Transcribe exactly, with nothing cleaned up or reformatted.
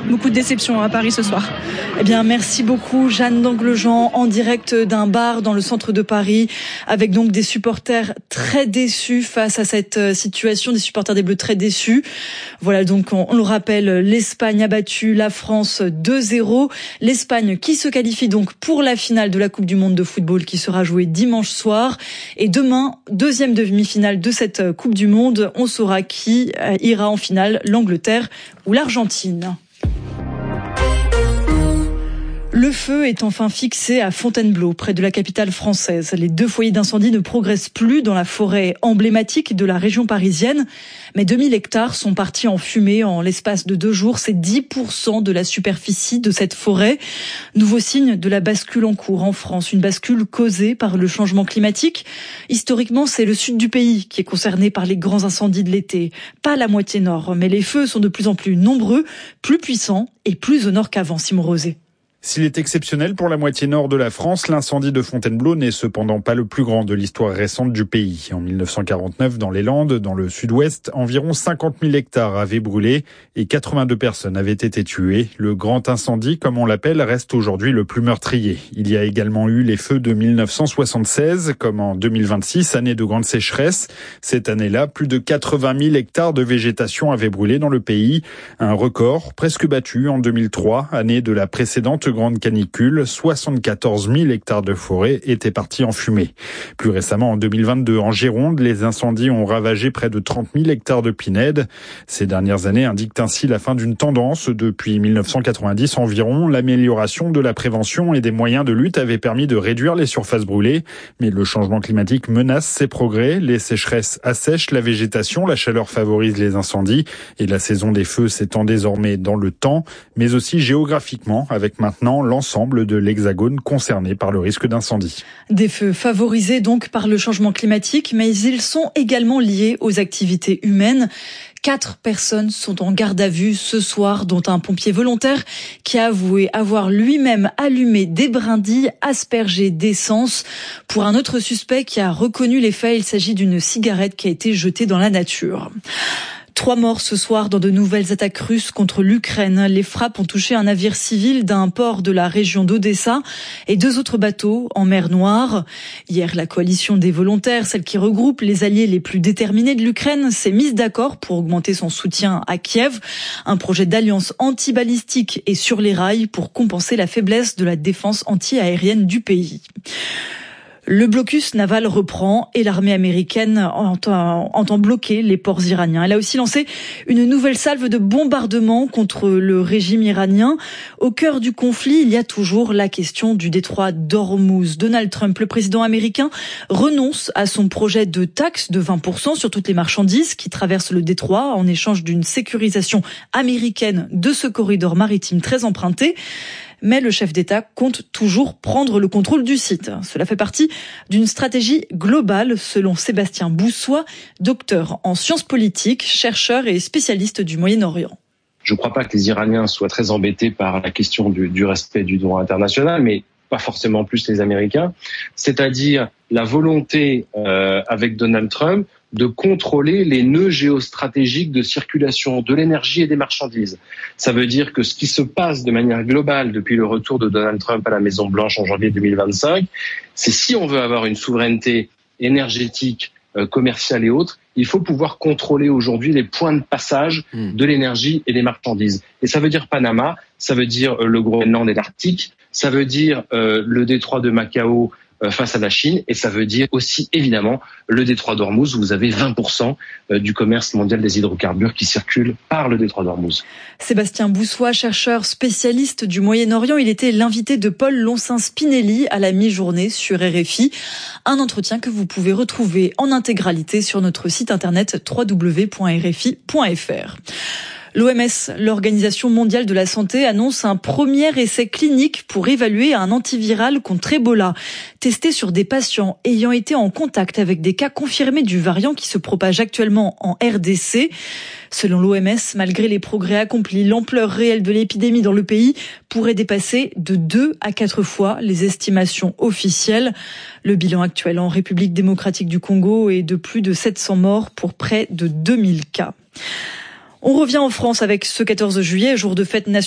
beaucoup de déception à Paris ce soir. Eh bien, merci beaucoup Jeanne d'Anglejean, en direct d'un bar dans le centre de Paris, avec donc des supporters très déçus face à cette situation, des supporters des Bleus très déçus. Voilà, donc on, on le rappelle, l'Espagne a battu la France deux zéro. L'Espagne qui se qualifie donc pour la finale de la Coupe du Monde de football qui sera jouée dimanche soir. Et demain, deuxième demi-finale de cette Coupe du Monde, on saura qui ira en finale, l'Angleterre ou l'Argentine. Le feu est enfin fixé à Fontainebleau, près de la capitale française. Les deux foyers d'incendie ne progressent plus dans la forêt emblématique de la région parisienne. Mais deux mille hectares sont partis en fumée en l'espace de deux jours. C'est dix pour cent de la superficie de cette forêt. Nouveau signe de la bascule en cours en France. Une bascule causée par le changement climatique. Historiquement, c'est le sud du pays qui est concerné par les grands incendies de l'été. Pas la moitié nord, mais les feux sont de plus en plus nombreux, plus puissants et plus au nord qu'avant. Simon Rosé. S'il est exceptionnel pour la moitié nord de la France, l'incendie de Fontainebleau n'est cependant pas le plus grand de l'histoire récente du pays. En mille neuf cent quarante-neuf, dans les Landes, dans le sud-ouest, environ cinquante mille hectares avaient brûlé et quatre-vingt-deux personnes avaient été tuées. Le grand incendie, comme on l'appelle, reste aujourd'hui le plus meurtrier. Il y a également eu les feux de mille neuf cent soixante-seize, comme en deux mille vingt-six, année de grande sécheresse. Cette année-là, plus de quatre-vingt mille hectares de végétation avaient brûlé dans le pays. Un record presque battu en deux mille trois, année de la précédente grande canicule, soixante-quatorze mille hectares de forêt étaient partis en fumée. Plus récemment, en deux mille vingt-deux, en Gironde, les incendies ont ravagé près de trente mille hectares de pinèdes. Ces dernières années indiquent ainsi la fin d'une tendance. Depuis mille neuf cent quatre-vingt-dix environ, l'amélioration de la prévention et des moyens de lutte avait permis de réduire les surfaces brûlées. Mais le changement climatique menace ces progrès. Les sécheresses assèchent la végétation, la chaleur favorise les incendies et la saison des feux s'étend désormais dans le temps, mais aussi géographiquement, avec maintenant l'ensemble de l'Hexagone concerné par le risque d'incendie. Des feux favorisés donc par le changement climatique, mais ils sont également liés aux activités humaines. Quatre personnes sont en garde à vue ce soir, dont un pompier volontaire qui a avoué avoir lui-même allumé des brindilles aspergées d'essence. Pour un autre suspect qui a reconnu les faits, il s'agit d'une cigarette qui a été jetée dans la nature. Trois morts ce soir dans de nouvelles attaques russes contre l'Ukraine. Les frappes ont touché un navire civil d'un port de la région d'Odessa et deux autres bateaux en mer Noire. Hier, la coalition des volontaires, celle qui regroupe les alliés les plus déterminés de l'Ukraine, s'est mise d'accord pour augmenter son soutien à Kiev. Un projet d'alliance anti-balistique est sur les rails pour compenser la faiblesse de la défense anti-aérienne du pays. Le blocus naval reprend et l'armée américaine entend, entend bloquer les ports iraniens. Elle a aussi lancé une nouvelle salve de bombardements contre le régime iranien. Au cœur du conflit, il y a toujours la question du détroit d'Ormuz. Donald Trump, le président américain, renonce à son projet de taxe de vingt pour cent sur toutes les marchandises qui traversent le détroit en échange d'une sécurisation américaine de ce corridor maritime très emprunté. Mais le chef d'État compte toujours prendre le contrôle du site. Cela fait partie d'une stratégie globale, selon Sébastien Boussois, docteur en sciences politiques, chercheur et spécialiste du Moyen-Orient. Je ne crois pas que les Iraniens soient très embêtés par la question du, du respect du droit international, mais pas forcément plus les Américains. C'est-à-dire la volonté, euh, avec Donald Trump, de contrôler les nœuds géostratégiques de circulation de l'énergie et des marchandises. Ça veut dire que ce qui se passe de manière globale depuis le retour de Donald Trump à la Maison-Blanche en janvier deux mille vingt-cinq, c'est si on veut avoir une souveraineté énergétique, euh, commerciale et autres, il faut pouvoir contrôler aujourd'hui les points de passage de l'énergie et des marchandises. Et ça veut dire Panama, ça veut dire euh, le Groenland et l'Arctique, ça veut dire euh, le détroit de Macao face à la Chine, et ça veut dire aussi évidemment le détroit d'Ormuz où vous avez vingt pour cent du commerce mondial des hydrocarbures qui circulent par le détroit d'Ormuz. Sébastien Boussois, chercheur spécialiste du Moyen-Orient, il était l'invité de Paul Loncin-Spinelli à la mi-journée sur R F I. Un entretien que vous pouvez retrouver en intégralité sur notre site internet w w w point r f i point f r. L'O M S, l'Organisation mondiale de la santé, annonce un premier essai clinique pour évaluer un antiviral contre Ebola, testé sur des patients ayant été en contact avec des cas confirmés du variant qui se propage actuellement en R D C. Selon l'O M S, malgré les progrès accomplis, l'ampleur réelle de l'épidémie dans le pays pourrait dépasser de deux à quatre fois les estimations officielles. Le bilan actuel en République démocratique du Congo est de plus de sept cents morts pour près de deux mille cas. On revient en France avec ce quatorze juillet, jour de fête nationale.